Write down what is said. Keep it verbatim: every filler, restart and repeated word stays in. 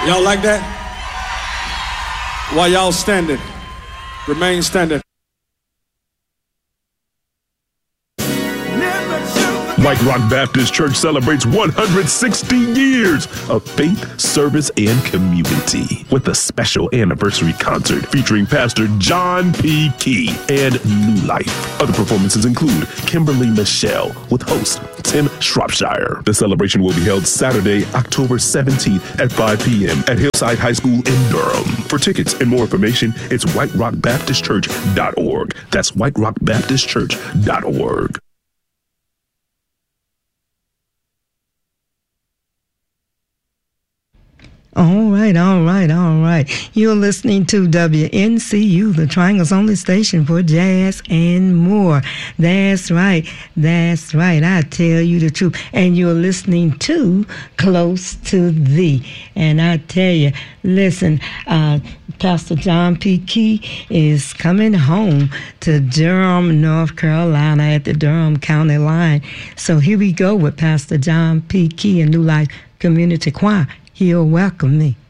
Y'all like that? While y'all standing, remain standing. White Rock Baptist Church celebrates one hundred sixty years of faith, service, and community with a special anniversary concert featuring Pastor John P. Key and New Life. Other performances include Kimberly Michelle with host Tim Shropshire. The celebration will be held Saturday, October seventeenth at five p.m. at Hillside High School in Durham. For tickets and more information, it's white rock baptist church dot org. That's white rock baptist church dot org. All right, all right, all right. You're listening to W N C U, the Triangle's only station for jazz and more. That's right, that's right. I tell you the truth. And you're listening to Close to Thee. And I tell you, listen, uh, Pastor John P. Key is coming home to Durham, North Carolina at the Durham County line. So here we go with Pastor John P. Key and New Life Community Choir. He'll welcome me.